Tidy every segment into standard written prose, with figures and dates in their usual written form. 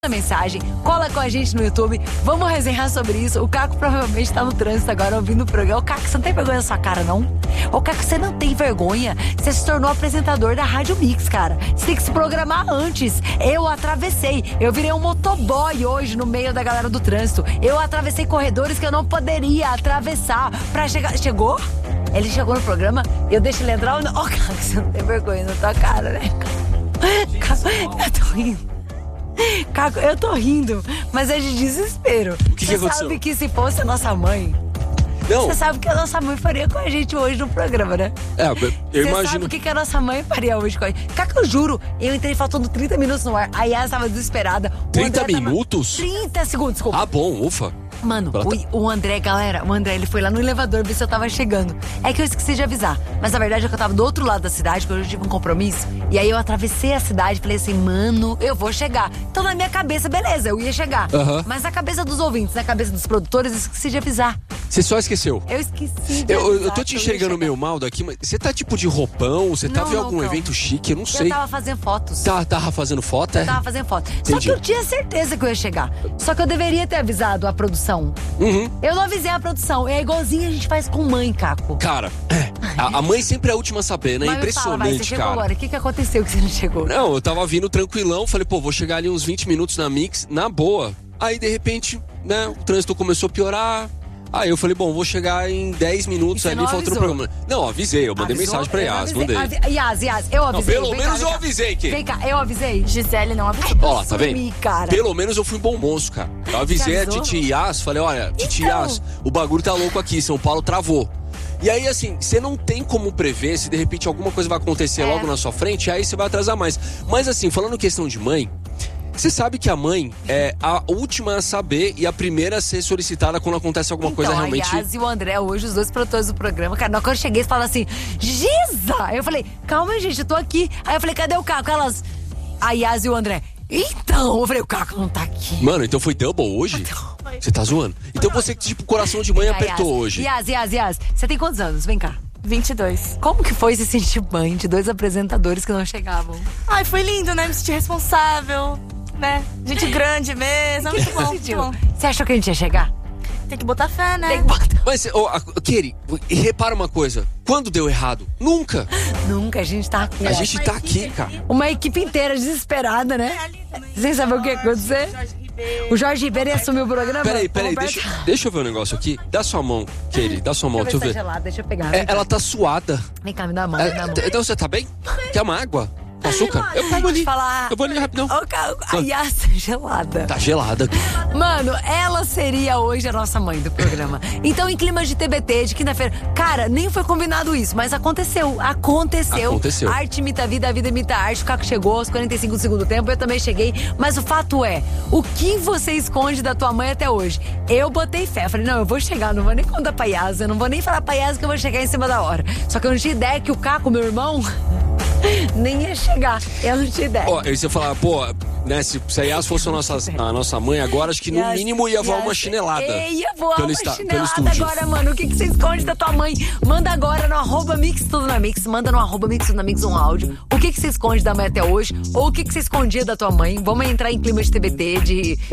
mensagem, cola com a gente no YouTube, vamos resenhar sobre isso. O Caco provavelmente tá no trânsito agora ouvindo o programa. Ô Caco, você não tem vergonha na sua cara, não? Ô Caco, você não tem vergonha? Você se tornou apresentador da Rádio Mix, cara. Você tem que se programar antes. Eu atravessei, eu virei um motoboy hoje no meio da galera do trânsito. Eu atravessei corredores que eu não poderia atravessar pra chegar... Chegou? Ele chegou no programa, eu deixo ele entrar. Ô Caco, você não tem vergonha na tua cara, né? Caco, eu tô rindo. Caco, eu tô rindo, mas é de desespero. O que aconteceu? Você sabe que se fosse a nossa mãe... Não. Você sabe que a nossa mãe faria com a gente hoje no programa, né? Eu imagino. Você sabe o que a nossa mãe faria hoje com a gente? Caco, eu juro, eu entrei faltando 30 minutos no ar. A Yas tava desesperada. 30 minutos? 30 segundos, desculpa. Ah, bom, ufa. Mano, o André, galera, ele foi lá no elevador ver se eu tava chegando. É que eu esqueci de avisar. Mas a verdade é que eu tava do outro lado da cidade, porque eu tive um compromisso. E aí eu atravessei a cidade e falei assim, mano, eu vou chegar. Então na minha cabeça, beleza, eu ia chegar. Mas na cabeça dos ouvintes, na cabeça dos produtores, eu esqueci de avisar. Você só esqueceu? Eu esqueci de avisar. Eu tô te enxergando meio mal daqui, mas você tá tipo de roupão? Você tava em algum evento chique? Eu não sei. Eu tava fazendo fotos. Tava fazendo foto, é? Eu tava fazendo foto. Entendi. Só que eu tinha certeza que eu ia chegar. Só que eu deveria ter avisado a produção. Eu não avisei a produção. É igualzinho a gente faz com mãe, Caco. Cara, a mãe sempre é a última a saber, né? Mas impressionante, fala, você chegou cara. Agora. O que aconteceu que você não chegou? Não, eu tava vindo tranquilão, falei, pô, vou chegar ali uns 20 minutos na Mix, na boa. Aí, de repente, né, o trânsito começou a piorar. Aí eu falei, bom, vou chegar em 10 minutos ali, faltou o programa. Não, avisei, eu mandei mensagem pra Yas, mandei. Yas, eu avisei. Não, pelo menos eu avisei, Kê. Vem cá, eu avisei. Gisele não avisou. Ó, tá vendo? Cara. Pelo menos eu fui um bom moço, cara. Eu avisei a Titi Yas, falei, olha, Titi Yas, o bagulho tá louco aqui, São Paulo travou. E aí, assim, você não tem como prever se de repente alguma coisa vai acontecer logo na sua frente, aí você vai atrasar mais. Mas assim, falando questão de mãe, você sabe que a mãe é a última a saber e a primeira a ser solicitada quando acontece alguma coisa realmente... a Yas e o André, hoje os dois produtores do programa, cara, quando eu cheguei, eles falaram assim, Giza! Aí eu falei, calma, gente, eu tô aqui. Aí eu falei, cadê o Caco? Elas, a Yas e o André, então, eu falei, o Caco não tá aqui. Mano, então foi double hoje? Você tá zoando? Então você, tipo, coração de mãe apertou hoje. Yas, você tem quantos anos? Vem cá. 22. Como que foi se sentir mãe de dois apresentadores que não chegavam? Ai, foi lindo, né? Me senti responsável, né? Gente grande mesmo. Muito bom, muito bom. Você achou que a gente ia chegar? Tem que botar fé, né? Tem que botar. Mas, Keri, repara uma coisa. Quando deu errado? Nunca. Nunca, a gente tá aqui. A gente tá aqui, cara. Uma equipe inteira desesperada, né? Sem saber o que ia acontecer. O Jorge Ribeiro ia assumir o programa. Peraí, deixa eu ver um negócio aqui. Dá sua mão, Keri, dá sua mão. Deixa eu ver. Gelada, deixa eu pegar. Ela tá suada. Vem cá, me dá a mão, me dá a mão. Então você tá bem? Quer uma água? Com açúcar? Eu pego ali. Eu vou ali rapidão. A Yas gelada. Tá gelada. Mano, ela seria hoje a nossa mãe do programa. Então, em clima de TBT, de quinta-feira, cara, nem foi combinado isso, mas aconteceu. Arte imita a vida imita a arte. O Caco chegou aos 45 do segundo tempo, eu também cheguei. Mas o fato é, o que você esconde da tua mãe até hoje? Eu botei fé, falei, não, eu vou chegar, não vou nem contar pra Yas, eu não vou nem falar pra Yas que eu vou chegar em cima da hora. Só que eu não tinha ideia que o Caco, meu irmão... nem ia chegar, eu não tinha ideia. Aí você falar, pô, né, se a Yas fosse a nossa mãe agora, acho que no mínimo ia voar uma chinelada. Ia voar uma chinelada agora, mano. O que você esconde da tua mãe? Manda agora no @Mix Tudo na Mix. Manda no @Mix Tudo na Mix um áudio. O que você esconde da mãe até hoje? Ou o que você escondia da tua mãe? Vamos entrar em clima de TBT,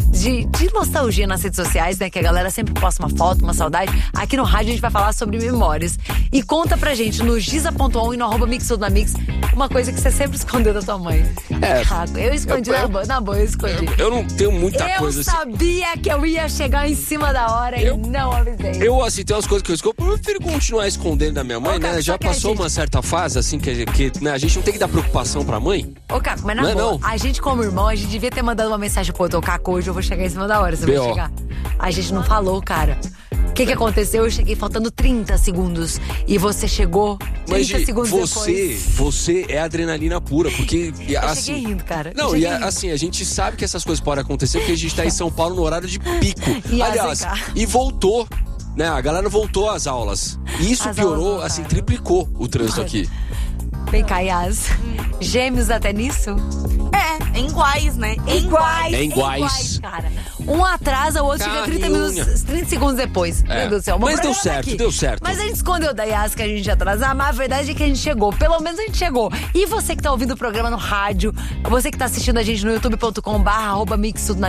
de nostalgia nas redes sociais, né? Que a galera sempre posta uma foto, uma saudade. Aqui no rádio a gente vai falar sobre memórias. E conta pra gente no giza.on e no @Mix Tudo na Mix uma coisa que você sempre escondeu da tua mãe. Eu escondi na boa, eu escondi. Eu não tenho muita coisa assim. Eu sabia que eu ia chegar em cima da hora e não avisei. Eu, assim, tem umas coisas que eu escondo. Eu prefiro continuar escondendo da minha mãe, né? Já passou uma certa fase, assim, que né, a gente não tem que dar preocupação pra mãe. Ô, Caco, mas na boa, a gente como irmão, a gente devia ter mandado uma mensagem pro outro, Caco, hoje eu vou chegar em cima da hora, você vai chegar. A gente não falou, cara. O que aconteceu? Eu cheguei faltando 30 segundos e você chegou 30 segundos depois. Você é adrenalina pura, porque assim... cheguei rindo, cara. Não, assim, a gente sabe que essas coisas podem acontecer porque a gente tá em São Paulo no horário de pico. Aliás, e voltou, né? A galera voltou às aulas. E isso piorou, assim, triplicou o trânsito aqui. Vem cá, Yas. Gêmeos até nisso? É iguais, né? Iguais, cara. Um atrasa, o outro chega 30 segundos depois. Meu Deus do céu. Mas deu certo, deu certo. Mas a gente escondeu da Yas que a gente ia atrasar, mas a verdade é que a gente chegou. Pelo menos a gente chegou. E você que tá ouvindo o programa no rádio, você que tá assistindo a gente no youtube.com/mixtudo